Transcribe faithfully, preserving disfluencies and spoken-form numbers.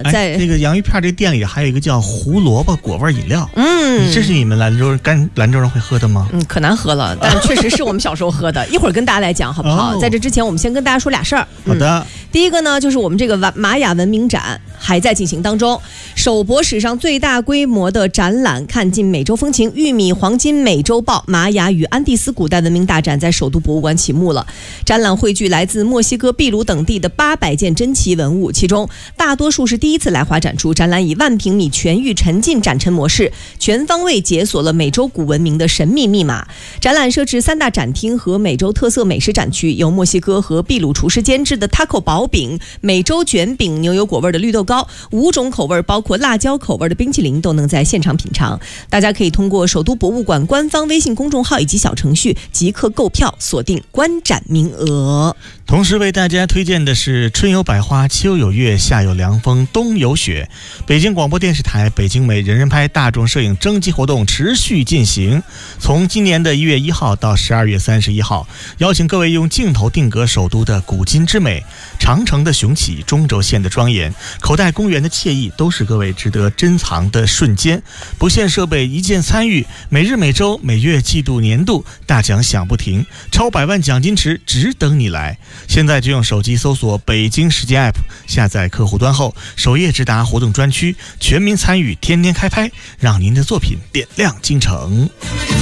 在这个洋芋片这个店里还有一个叫胡萝卜果味饮料， 嗯， 这是你们兰州干兰州人会喝的吗？ 嗯，可难喝了，但确实是我们小时候喝的。一会儿跟大家来讲好不好？ 哦、 在这之前，我们先跟大家说俩事儿。 好的、 嗯，第一个呢，就是我们这个玛雅文明展还在进行当中，首博史上最大规模的展览，看尽美洲风情，玉米黄金美洲豹玛雅与安第斯古代文明大展在首都博物馆启幕了。展览汇聚来自墨西哥、秘鲁等地的八百件珍奇文物，其中大多数是第一次来华展出。展览以万平米全域沉浸展陈模式，全方位解锁了美洲古文明的神秘密码。展览设置三大展厅和美洲特色美食展区，由墨西哥和秘鲁厨师监制的 taco 薄饼、美洲卷饼、牛油果味的绿豆糕，五种口味包括辣椒口味的冰淇淋都能在现场品尝。大家可以通过首都博物馆官方微信公众号以及小程序即刻购票，锁定观展名额。 同时为大家推荐的是春有百花，秋有月，夏有凉风，冬有雪。北京广播电视台北京美人人拍大众摄影征集活动持续进行，从今年的一月一号到十二月三十一号，邀请各位用镜头定格首都的古今之美，长城的雄起，中轴线的庄严，口袋公园的惬意，都是各位值得珍藏的瞬间。不限设备，一键参与，每日每周每月季度年度大奖响不停，超百万奖金池只等你来。现在就用手机搜索北京时间 App， 下载客户端后，首页直达活动专区，全民参与，天天开拍，让您的作品点亮京城。